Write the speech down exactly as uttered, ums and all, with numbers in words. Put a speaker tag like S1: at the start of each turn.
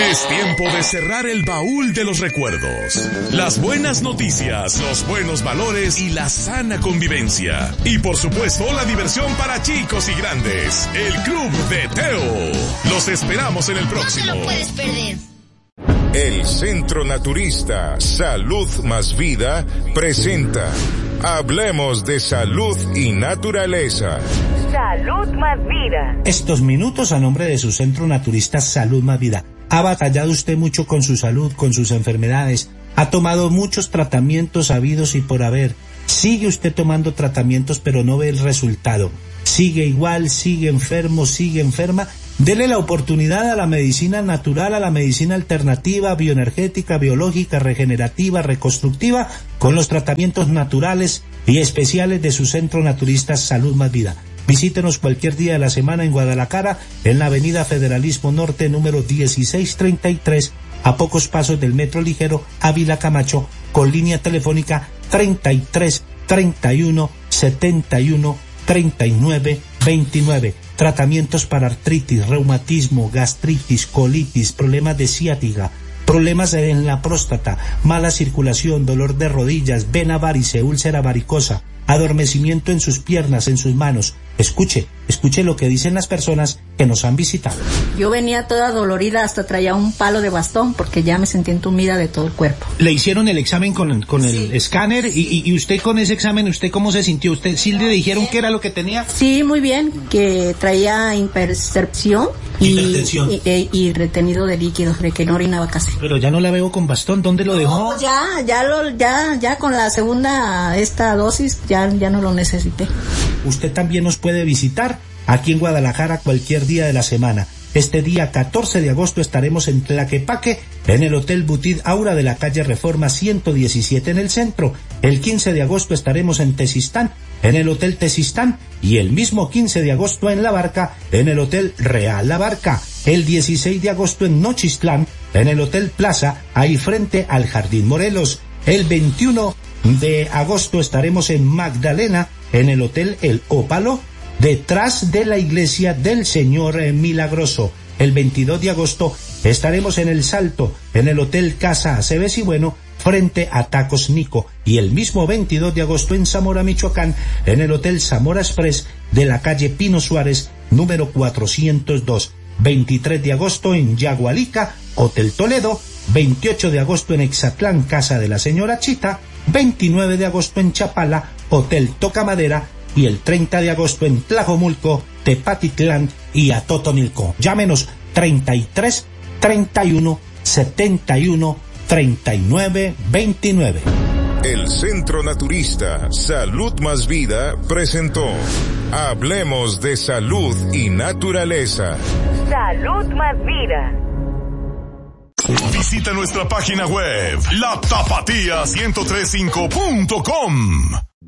S1: Es tiempo de cerrar el baúl de los recuerdos. Las buenas noticias, los buenos valores y la sana convivencia. Y por supuesto, la diversión para chicos y grandes. El Club de Teo. Los esperamos en el próximo.
S2: No te lo puedes perder.
S3: El Centro Naturista Salud Más Vida presenta Hablemos de Salud y Naturaleza.
S4: Salud Más Vida.
S5: Estos minutos a nombre de su Centro Naturista Salud Más Vida. Ha batallado usted mucho con su salud, con sus enfermedades. Ha tomado muchos tratamientos habidos y por haber. Sigue usted tomando tratamientos pero no ve el resultado. Sigue igual, sigue enfermo, sigue enferma. Dele la oportunidad a la medicina natural, a la medicina alternativa, bioenergética, biológica, regenerativa, reconstructiva, con los tratamientos naturales y especiales de su Centro Naturista Salud Más Vida. Visítenos cualquier día de la semana en Guadalajara, en la avenida Federalismo Norte, número dieciséis treinta y tres, a pocos pasos del Metro Ligero, Ávila Camacho, con línea telefónica treinta y tres, treinta y uno, setenta y uno, treinta y nueve, veintinueve. Tratamientos para artritis, reumatismo, gastritis, colitis, problemas de ciática, problemas en la próstata, mala circulación, dolor de rodillas, vena varice, úlcera varicosa, adormecimiento en sus piernas, en sus manos. Escuche, escuche lo que dicen las personas que nos han visitado.
S6: Yo venía toda dolorida, hasta traía un palo de bastón porque ya me sentí entumida de todo el cuerpo.
S5: Le hicieron el examen con, con el sí. escáner y, y, y usted con ese examen, ¿usted cómo se sintió? ¿Usted sí le dijeron qué era lo que tenía?
S6: Sí, muy bien, que traía hipertensión y, y, y, y retenido de líquidos, de que no orinaba casi.
S5: Pero ya no la veo con bastón, ¿dónde lo dejó?
S6: No, pues ya, ya lo, ya, ya con la segunda, esta dosis, ya, ya no lo necesité.
S5: Usted también nos puede visitar aquí en Guadalajara cualquier día de la semana. Este día catorce de agosto estaremos en Tlaquepaque, en el Hotel Butit Aura de la calle Reforma ciento diecisiete en el centro. El quince de agosto estaremos en Tezistán, en el Hotel Tezistán, y el mismo quince de agosto en La Barca, en el Hotel Real La Barca. El dieciséis de agosto en Nochistlán, en el Hotel Plaza, ahí frente al Jardín Morelos. El veintiuno de agosto estaremos en Magdalena, en el Hotel El Ópalo, detrás de la iglesia del Señor Milagroso. El veintidós de agosto estaremos en El Salto, en el Hotel Casa Aceves y Bueno, frente a Tacos Nico. Y el mismo veintidós de agosto en Zamora, Michoacán, en el Hotel Zamora Express de la calle Pino Suárez, número cuatrocientos dos. veintitrés de agosto en Yagualica, Hotel Toledo. veintiocho de agosto en Exatlán, Casa de la Señora Chita. veintinueve de agosto en Chapala, Hotel Tocamadera, y el treinta de agosto en Tlajomulco, Tepatitlán y Atotonilco. Llámenos treinta y tres, treinta y uno, setenta y uno, treinta y nueve, veintinueve.
S3: El Centro Naturista Salud Más Vida presentó Hablemos de Salud y Naturaleza.
S4: Salud Más Vida.
S1: Visita nuestra página web, la tapatía ciento tres punto cinco punto com.